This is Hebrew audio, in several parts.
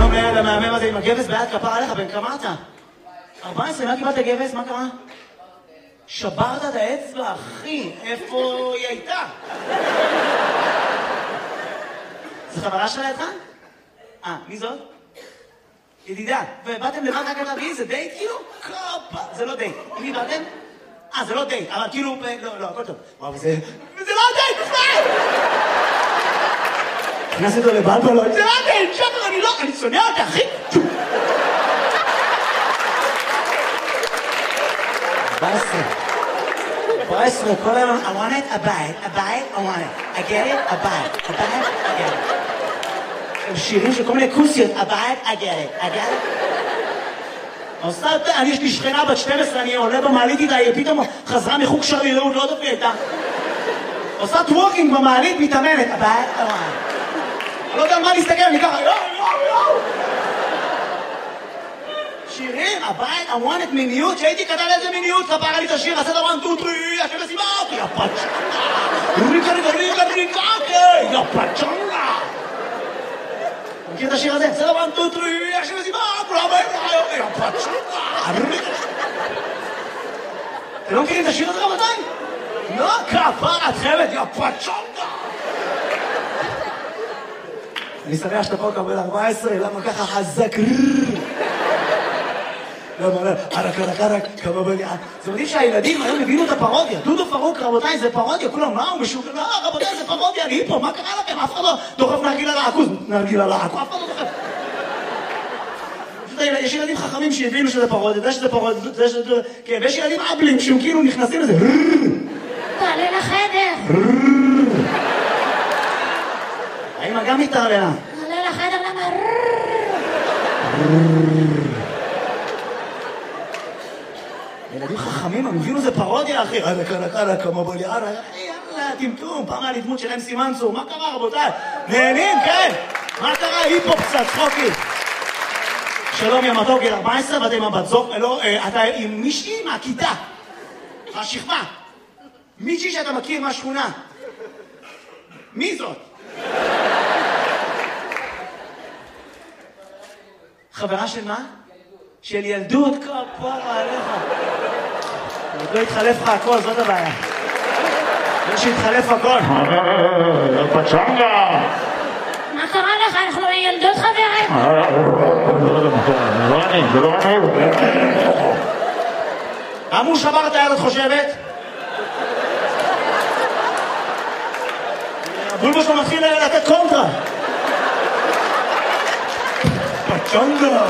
שלום לילד המהמם הזה עם הגבס ביד, כפר עליך, בן כמה אתה? 14, מה קיבלת גבס? מה קרה? שברת את האצבע, אחי, איפה היא הייתה? זו חברה שלה לידך? מי זאת? ידידה, ובאתם לבד רק להביא, זה דייט כאילו? קופה, זה לא דייט. עם מי באתם? זה לא דייט, אבל כאילו, לא, הכל טוב. וואו, וזה לא דייט בכלל! נכנס אותו לבלבלות, זה לא דייט, שבר, אני שונא אותה, אחי! 14, כל היום, I want it, a bite, I want it. I get it, a bite, I get it. שירים של כל מיני כוסיות, a bite, I get it. יש לי שכנה בת 12, אני עולה במעלית איתה, היא פתאום חזרה מחוג שרירות, לא דופי איתה. עושה טוורקינג במעלית, מתאמנת, a bite, I want it. לא יודע מה להסתכל, אני ככה, יואו. שירים, הבית, I want it מיניות, שהייתי קטן איזה מיניות, כפרה לי את השיר, עשה דבר 2, 3, השם לסיבה, יא פצ'נגה, ריקה, יא פצ'נגה. אתה מכיר את השיר הזה? עשה דבר 2, 3, השם לסיבה, יא פצ'נגה. אתם לא מכירים את השיר הזה רבותיי? לא, כפרה, תחמת, יא פצ'נגה. אני שמח שאתה פה קבל 14, למה ככה חזק? לא, ערק, כמה בליעה. זה מדהים שהילדים היום הבינו את הפרודיה. דודו פרוק, רבותיי, זה פרודיה. כולם, מה הוא משוגע? לא, רבותיי, זה פרודיה, אני פה, מה קרה לכם? אף אחד לא דוחף נרגילה לעכוז. נרגילה לעכוז, אף אחד לא דוחף. יש ילדים חכמים שהבינו שזה פרודיה, זה שזה פרודיה, זה שזה... כן, ויש ילדים אבלים שהם כאילו נכנסים לזה. תעלה לחדר. האמא גם מתערללה. תעלה לחדר, למה? ילדים חכמים, הם הבינו זה פרודיה, אחי. ערק, כמו בליער, יאללה, טמטום, פעם היה לי דמות של אמסי מנסור. מה קרה, רבותיי? נהנים, כן? מה קרה? היפ-הופ קצת, צחוקים. שלום, יא מתוק, גיל 14, ואתה עם הבת זוג, לא, אתה עם מישהי מהכיתה, השכבה. מישהי שאתה מכיר מהשכונה. מי זאת? חברה של מה? של ילדות, כפרה עליך. עוד לא התחלף לך הכל, זאת הבעיה. לא שהתחלף הכל. פצ'נגה! מה קרה לך? אנחנו ילדות חברים. זה לא אני. אמרו שבר את היד, את חושבת? הבולבו שלו מתחיל לתת קונטרה. פצ'נגה!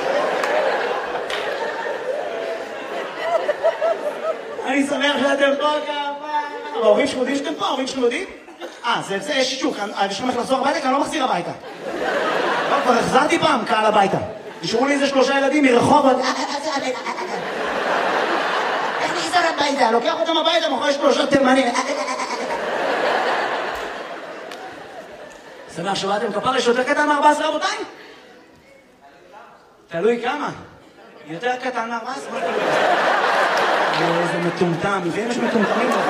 אני שמח שאתם פה כמה. ההורים שלכם יודעים שאתם פה? ההורים שלכם יודעים? זה יש שישוק. אני שלכם איך לחזור הביתה, כי אני לא מחזיר הביתה. כבר החזרתי פעם קהל הביתה. נשארו לי איזה 3 ילדים מרחוב. איך נחזר הביתה? לוקח אותם הביתה, מאחורי 3 תימנים. שמח שבאתם, כפר יש יותר קטן מ-14 רבותיי? תלוי כמה. יותר קטן מ-14? איזה מטומטם, ואם יש מטומטמים